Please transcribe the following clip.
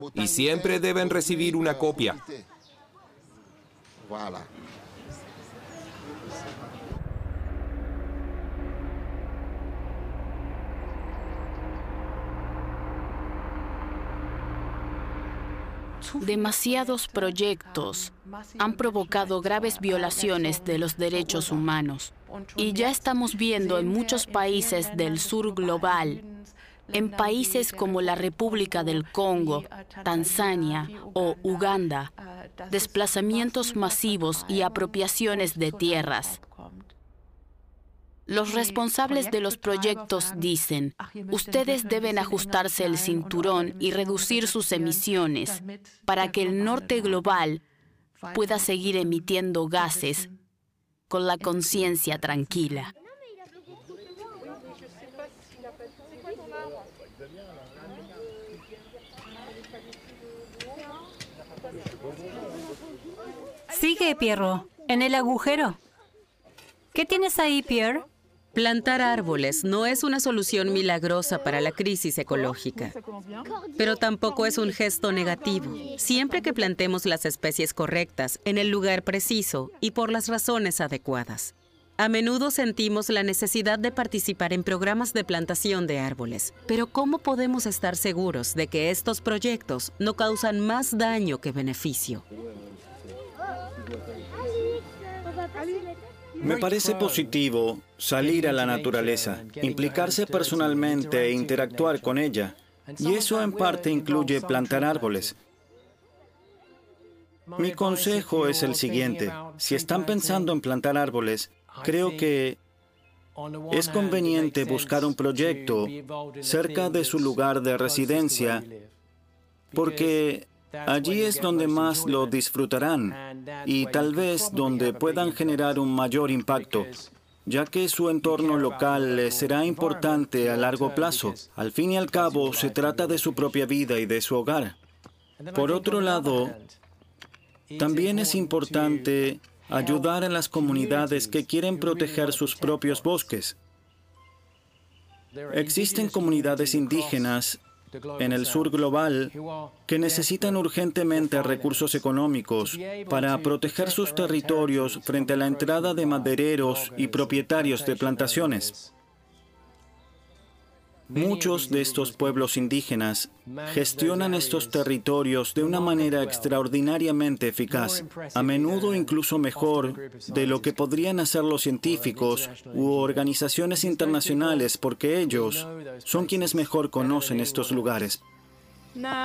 y siempre deben recibir una copia. Demasiados proyectos han provocado graves violaciones de los derechos humanos. Y ya estamos viendo en muchos países del sur global, en países como la República del Congo, Tanzania o Uganda, desplazamientos masivos y apropiaciones de tierras. Los responsables de los proyectos dicen, ustedes deben ajustarse el cinturón y reducir sus emisiones para que el norte global pueda seguir emitiendo gases con la conciencia tranquila. Sigue, Pierrot, en el agujero. ¿Qué tienes ahí, Pierre? Plantar árboles no es una solución milagrosa para la crisis ecológica, pero tampoco es un gesto negativo. Siempre que plantemos las especies correctas, en el lugar preciso y por las razones adecuadas. A menudo sentimos la necesidad de participar en programas de plantación de árboles, pero ¿cómo podemos estar seguros de que estos proyectos no causan más daño que beneficio? Me parece positivo salir a la naturaleza, implicarse personalmente e interactuar con ella. Y eso en parte incluye plantar árboles. Mi consejo es el siguiente. Si están pensando en plantar árboles, creo que es conveniente buscar un proyecto cerca de su lugar de residencia, porque allí es donde más lo disfrutarán y tal vez donde puedan generar un mayor impacto, ya que su entorno local les será importante a largo plazo. Al fin y al cabo, se trata de su propia vida y de su hogar. Por otro lado, también es importante ayudar a las comunidades que quieren proteger sus propios bosques. Existen comunidades indígenas en el sur global que necesitan urgentemente recursos económicos para proteger sus territorios frente a la entrada de madereros y propietarios de plantaciones. Muchos de estos pueblos indígenas gestionan estos territorios de una manera extraordinariamente eficaz, a menudo incluso mejor de lo que podrían hacer los científicos u organizaciones internacionales, porque ellos son quienes mejor conocen estos lugares.